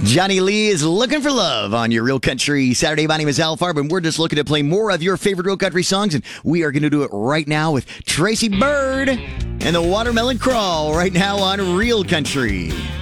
Johnny Lee is looking for love on your Real Country Saturday. My name is Al Farb, and we're just looking to play more of your favorite Real Country songs, and we are going to do it right now with Tracy Byrd and the Watermelon Crawl right now on Real Country.